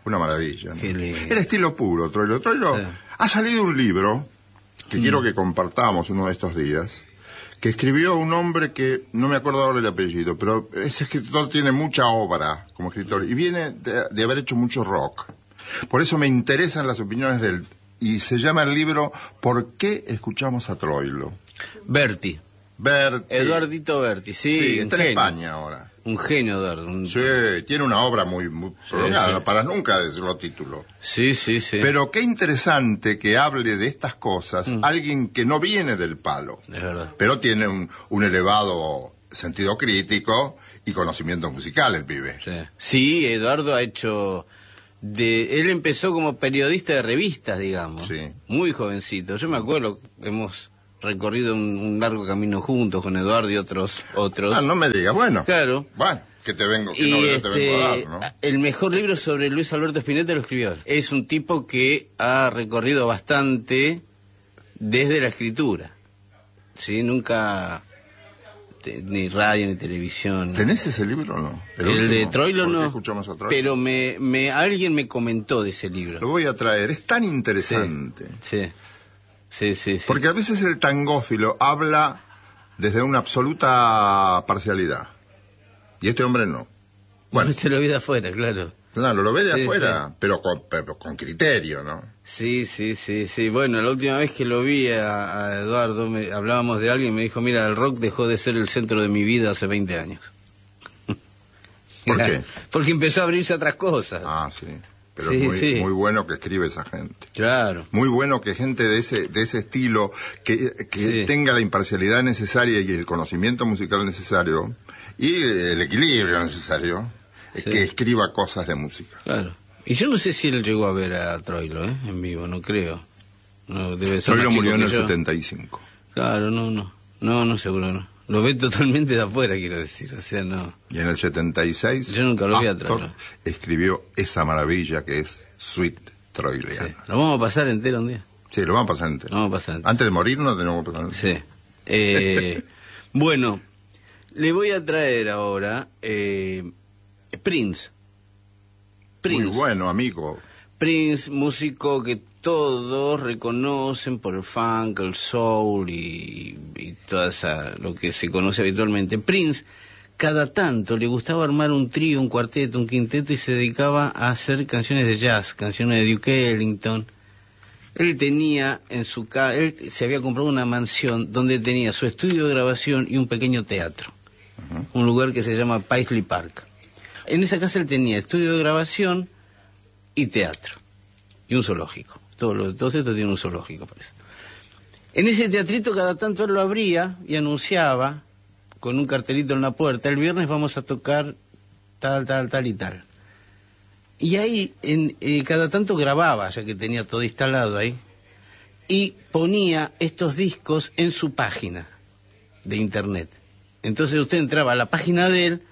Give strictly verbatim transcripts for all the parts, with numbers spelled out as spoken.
una maravilla, ¿no? Qué lindo. Era estilo puro, Troilo. Troilo, sí. Ha salido un libro que mm. quiero que compartamos uno de estos días, que escribió un hombre que no me acuerdo ahora el apellido, pero ese escritor tiene mucha obra como escritor y viene de, de haber hecho mucho rock. Por eso me interesan las opiniones de él. Y se llama el libro ¿Por qué escuchamos a Troilo? Berti. Berti. Eduardito Berti, sí. Sí, está en España ahora. Un genio, Eduardo. Un... Sí, tiene una obra muy, muy prolongada, sí, sí. para nunca decirlo título. Sí, sí, sí. Pero qué interesante que hable de estas cosas mm. alguien que no viene del palo. Es verdad. Pero tiene un, un elevado sentido crítico y conocimiento musical, el pibe. Sí, sí, Eduardo ha hecho... De, él empezó como periodista de revistas, digamos, sí. muy jovencito. Yo me acuerdo, hemos recorrido un, un largo camino juntos con Eduardo y otros otros. Ah, no me digas, bueno. Claro. Bueno, que te vengo, que y no este, te vengo a dar, ¿no? El mejor libro sobre Luis Alberto Spinetta lo escribió él. Es un tipo que ha recorrido bastante desde la escritura. Sí, nunca... ni radio ni televisión. ¿Tenés ese libro o no? El, el de Troilo no. Escuchamos a Troilo? Pero me, me alguien me comentó de ese libro. Lo voy a traer, es tan interesante. Sí, sí, sí, sí, sí. Porque a veces el tangófilo habla desde una absoluta parcialidad. Y este hombre no. Bueno, se lo ve de afuera, claro. Claro, lo ve de sí, afuera, sí. Pero, con, pero con criterio, ¿no? Sí, sí, sí, sí. Bueno, la última vez que lo vi a, a Eduardo, me, hablábamos de alguien y me dijo, mira, el rock dejó de ser el centro de mi vida hace veinte años. ¿Por qué? Porque empezó a abrirse a otras cosas. Ah, sí. Pero sí, es muy, sí. muy bueno que escribe esa gente. Claro. Muy bueno que gente de ese de ese estilo, que, que sí. tenga la imparcialidad necesaria y el conocimiento musical necesario, y el equilibrio necesario, sí. que escriba cosas de música. Claro. Y yo no sé si él llegó a ver a Troilo, ¿eh? En vivo, no creo. No, debe ser Troilo murió en el yo. setenta y cinco. Claro, no, no. No, no, seguro no. Lo ve totalmente de afuera, quiero decir. O sea, no. Y en el setenta y seis... Yo nunca lo vi a Troilo. Escribió esa maravilla que es Suite Troiliana. Sí. Lo vamos a pasar entero un día. Sí, lo vamos a pasar entero. Lo vamos a pasar entero. Antes de morir no tenemos que pasar entero. Sí. Eh, bueno, le voy a traer ahora eh, Prince. Prince. Muy bueno, amigo. Prince, músico que todos reconocen por el funk, el soul y, y toda esa, lo que se conoce habitualmente. Prince, cada tanto le gustaba armar un trío, un cuarteto, un quinteto y se dedicaba a hacer canciones de jazz, canciones de Duke Ellington. Él tenía en su casa, él se había comprado una mansión donde tenía su estudio de grabación y un pequeño teatro, uh-huh. un lugar que se llama Paisley Park. En esa casa él tenía estudio de grabación y teatro, y un zoológico. Todo, lo, todo esto tiene un zoológico, parece. En ese teatrito cada tanto él lo abría y anunciaba, con un cartelito en la puerta, el viernes vamos a tocar tal, tal, tal y tal. Y ahí, en, eh, cada tanto grababa, ya que tenía todo instalado ahí, y ponía estos discos en su página de internet. Entonces usted entraba a la página de él,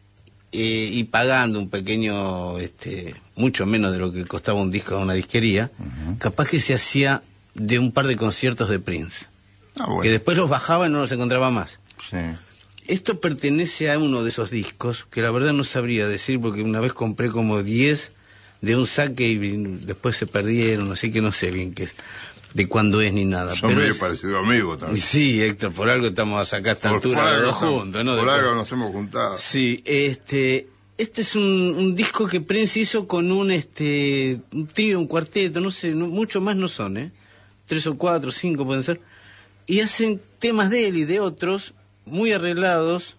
Eh, y pagando un pequeño, este, mucho menos de lo que costaba un disco de una disquería, uh-huh. capaz que se hacía de un par de conciertos de Prince, ah, bueno. que después los bajaba y no los encontraba más. Sí. Esto pertenece a uno de esos discos, que la verdad no sabría decir, porque una vez compré como diez de un saque y después se perdieron, así que no sé bien qué es, de cuándo es ni nada. Son pero medio es... parecido amigo también. Sí, Héctor, por algo estamos acá a esta por, altura por los dos estamos, juntos, ¿no? Por Después... algo nos hemos juntado. Sí, este, este es un, un disco que Prince hizo con un, este, un trío, un cuarteto, no sé, no, mucho más no son, ¿eh? Tres o cuatro, cinco pueden ser. Y hacen temas de él y de otros, muy arreglados,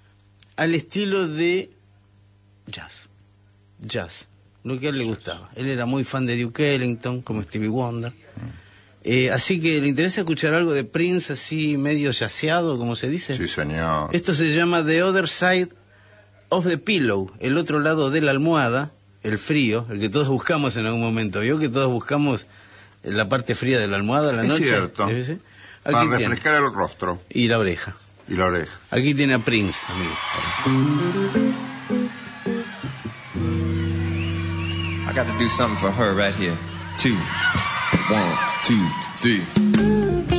al estilo de jazz. Jazz, lo que a él le gustaba. Él era muy fan de Duke Ellington, como Stevie Wonder. Eh, así que le interesa escuchar algo de Prince así medio yaceado, como se dice. Sí, señor. Esto se llama The Other Side of the Pillow, el otro lado de la almohada, el frío, el que todos buscamos en algún momento. ¿Vio que todos buscamos la parte fría de la almohada a la es noche? Cierto. ¿Sí? ¿Sí? Para Aquí refrescar tiene. el rostro. Y la oreja. Y la oreja. Aquí tiene a Prince, amigo. I got to do something for her right here. Two. One, two, three.